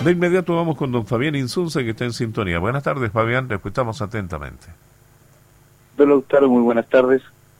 De inmediato vamos con don Fabián Insunza, que está en sintonía. Buenas tardes, Fabián, le escuchamos atentamente. Don Lautaro, muy buenas tardes.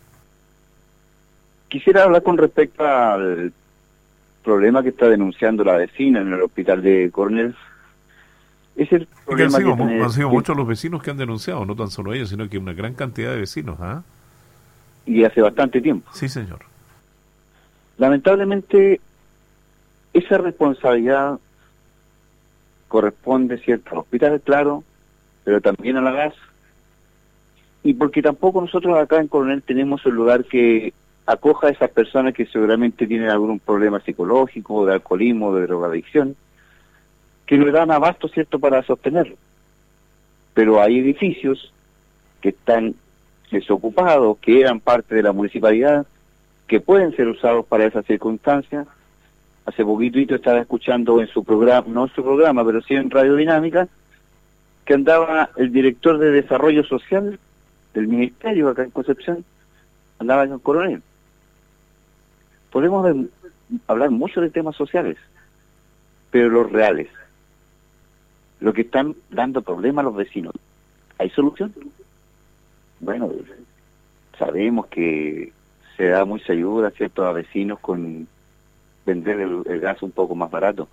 Quisiera hablar con respecto al problema que está denunciando la vecina en el hospital de Coronel. Es el problema han sido muchos los vecinos que han denunciado, no tan solo ellos, sino que una gran cantidad de vecinos. Y hace bastante tiempo. Sí, señor. Lamentablemente, esa responsabilidad corresponde, ¿cierto?, al hospital, claro, pero también a la gas. Y porque tampoco nosotros acá en Coronel tenemos un lugar que acoja a esas personas que seguramente tienen algún problema psicológico, de alcoholismo, de drogadicción, que no le dan abasto, ¿cierto?, para sostenerlo. Pero hay edificios que están desocupados, que eran parte de la municipalidad, que pueden ser usados para esas circunstancias. Hace poquito estaba escuchando en su programa, no en su programa, pero sí en Radio Dinámica, que andaba el director de Desarrollo Social del Ministerio acá en Concepción, andaba en Coronel. Podemos hablar mucho de temas sociales, pero los reales, lo que están dando problemas a los vecinos, ¿hay solución? Bueno, sabemos que se da mucha ayuda, ¿cierto?, a vecinos con vender el gas un poco más barato,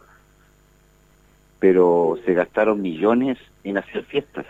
pero se gastaron millones en hacer fiestas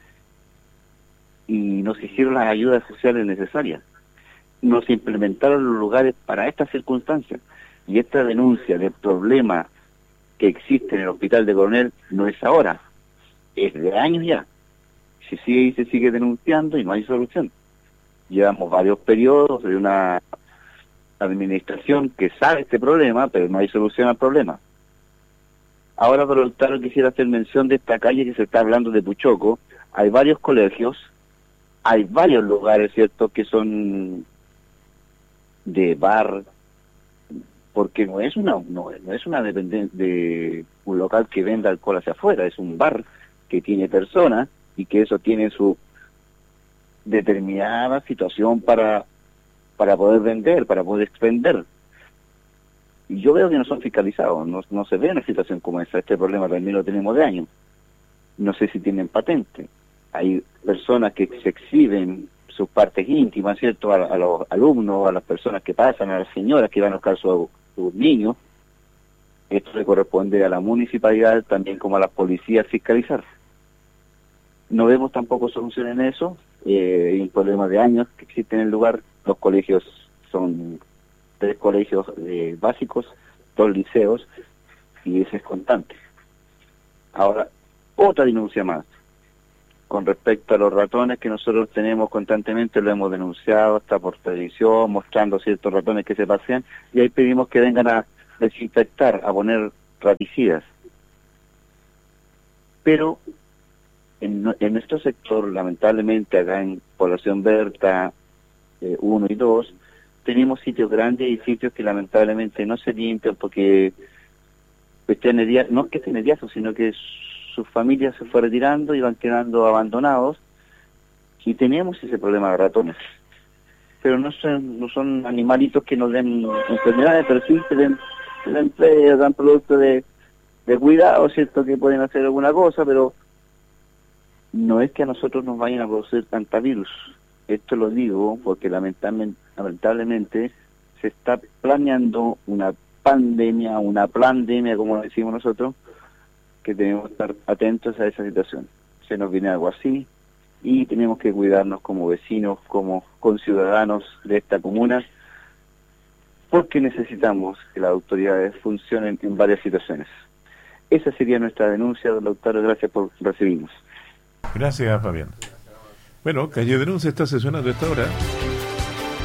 y no se hicieron las ayudas sociales necesarias, no se implementaron los lugares para estas circunstancias, y esta denuncia del problema que existe en el hospital de Coronel no es ahora, es de años ya. Se sigue denunciando y no hay solución. Llevamos varios periodos de una administración que sabe este problema, pero no hay solución al problema. Ahora, por lo tanto, quisiera hacer mención de esta calle que se está hablando de Puchoco. Hay varios colegios, hay varios lugares, ¿cierto?, que son de bar, porque no es una dependencia de un local que venda alcohol hacia afuera, es un bar que tiene personas y que eso tiene su determinada situación para poder vender, para poder expender. Y yo veo que no son fiscalizados, no se ve una situación como esa. Este problema también lo tenemos de años. No sé si tienen patente. Hay personas que se exhiben sus partes íntimas, ¿cierto?, a los alumnos, a las personas que pasan, a las señoras que van a buscar sus niños. Esto le corresponde a la municipalidad, también como a las policías, fiscalizar. No vemos tampoco solución en eso. Hay un problema de años que existe en el lugar. Los colegios son 3 colegios básicos, 2 liceos, y ese es constante. Ahora, otra denuncia más. Con respecto a los ratones que nosotros tenemos constantemente, lo hemos denunciado hasta por televisión, mostrando ciertos ratones que se pasean, y ahí pedimos que vengan a desinfectar, a poner raticidas. Pero en nuestro sector, lamentablemente, acá en Población Berta 1 y 2, tenemos sitios grandes y sitios que lamentablemente no se limpian porque no es que estén nerviosos, sino que sus familias se fue retirando y van quedando abandonados, y tenemos ese problema de ratones. Pero no son animalitos que nos den enfermedades, pero sí dan productos de cuidado, ¿cierto?, que pueden hacer alguna cosa, pero no es que a nosotros nos vayan a producir tanta virus. Esto lo digo porque lamentablemente se está planeando una pandemia, una plandemia, como lo decimos nosotros, que tenemos que estar atentos a esa situación. Se nos viene algo así y tenemos que cuidarnos como vecinos, como conciudadanos de esta comuna, porque necesitamos que las autoridades funcionen en varias situaciones. Esa sería nuestra denuncia, don Lautaro. Gracias por recibirnos. Gracias, Fabián. Bueno, Calle Denuncia está sesionando a esta hora.